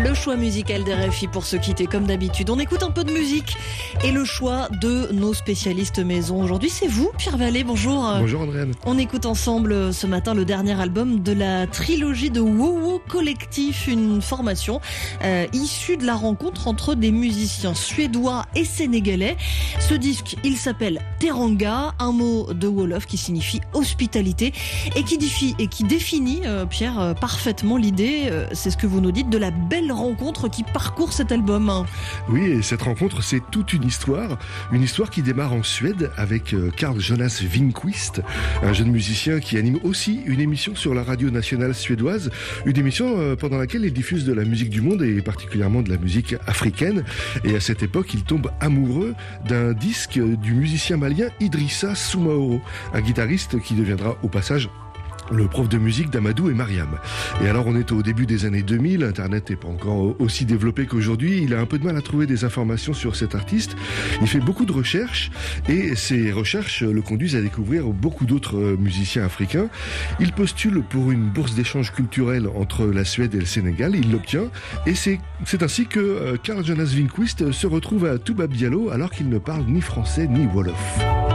Le choix musical d'RFI pour se quitter comme d'habitude. On écoute un peu de musique et le choix de nos spécialistes maison. Aujourd'hui, c'est vous, Pierre Vallée. Bonjour. Bonjour Andréane. On écoute ensemble ce matin le dernier album de la trilogie de WoWo Collectif, une formation issue de la rencontre entre des musiciens suédois et sénégalais. Ce disque, il s'appelle Teranga, un mot de Wolof qui signifie hospitalité et qui définit, Pierre, parfaitement l'idée, c'est ce que vous nous dites, de la belle rencontre qui parcourt cet album. Oui, et cette rencontre, c'est toute une histoire qui démarre en Suède avec Carl Jonas Winqvist, un jeune musicien qui anime aussi une émission sur la radio nationale suédoise, une émission pendant laquelle il diffuse de la musique du monde et particulièrement de la musique africaine. Et à cette époque, il tombe amoureux d'un disque du musicien malien Idrissa Soumaoro, un guitariste qui deviendra au passage le prof de musique d'Amadou et Mariam. Et alors on est au début des années 2000, Internet n'est pas encore aussi développé qu'aujourd'hui, il a un peu de mal à trouver des informations sur cet artiste, il fait beaucoup de recherches et ces recherches le conduisent à découvrir beaucoup d'autres musiciens africains. Il postule pour une bourse d'échange culturel entre la Suède et le Sénégal, il l'obtient et c'est ainsi que Carl Jonas Winqvist se retrouve à Touba Diallo alors qu'il ne parle ni français ni wolof.